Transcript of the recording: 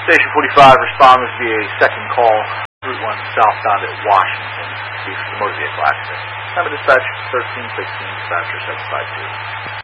Station 45 responders via a second call, Route 1 southbound at Washington, due to the motor vehicle accident. Number dispatch 1316, dispatcher 752.